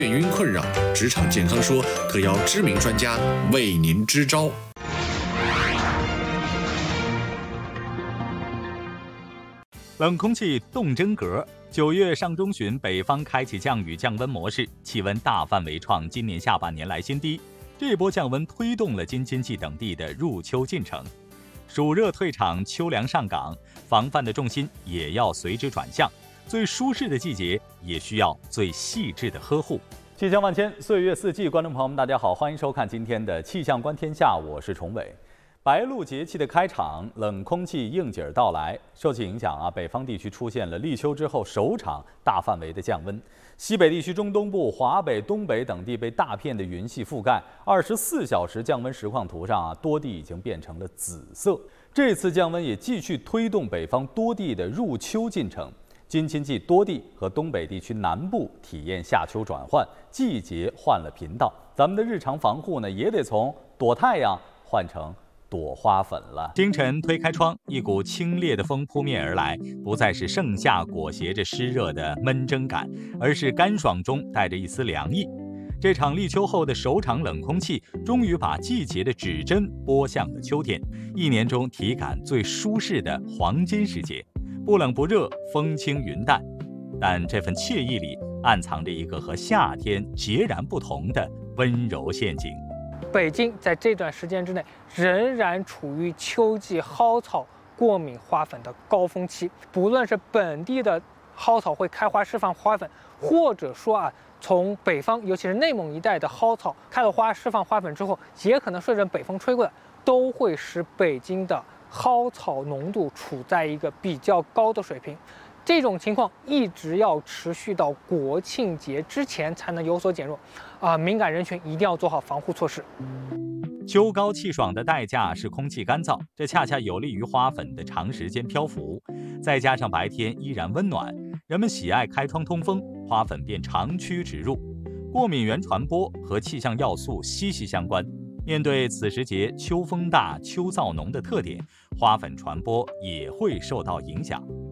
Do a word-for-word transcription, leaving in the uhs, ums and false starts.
眩晕困扰，职场健康说特邀知名专家为您支招。 冷空气动真格，九月上中旬，北方开启降雨降温模式，气温大范围创今年下半年来新低。这波降温推动了京津冀等地的入秋进程，暑热退场，秋凉上岗，防范的重心也要随之转向。最舒适的季节，也需要最细致的呵护。气象万千，岁月四季，观众朋友们，大家好，欢迎收看今天的气象观天下，我是崇伟。白露节气的开场，冷空气应景到来，受其影响啊，北方地区出现了立秋之后首场大范围的降温。西北地区中东部、华北、东北等地被大片的云系覆盖，二十四小时降温实况图上啊，多地已经变成了紫色。这次降温也继续推动北方多地的入秋进程。京津冀多地和东北地区南部体验夏秋转换，季节换了频道，咱们的日常防护呢，也得从躲太阳换成躲花粉了。清晨推开窗，一股清冽的风扑面而来，不再是盛夏裹挟着湿热的闷蒸感，而是干爽中带着一丝凉意。这场立秋后的首场冷空气，终于把季节的指针拨向了秋天，一年中体感最舒适的黄金时节。不冷不热，风轻云淡，但这份惬意里暗藏着一个和夏天截然不同的温柔陷阱。 北京在这段时间之内仍然处于秋季蒿草过敏花粉的高峰期，不论是本地的蒿草会开花释放花粉，或者说啊，从北方尤其是内蒙一带的蒿草开了花释放花粉之后，也可能顺着北风吹过来，都会使北京的蒿草浓度处在一个比较高的水平。这种情况一直要持续到国庆节之前才能有所减弱，啊、呃，敏感人群一定要做好防护措施。 秋高气爽的代价是空气干燥，这恰恰有利于花粉的长时间漂浮。再加上白天依然温暖，人们喜爱开窗通风，花粉便长驱直入。过敏原传播和气象要素息息相关。面对此时节秋风大、秋燥浓的特点，花粉传播也会受到影响。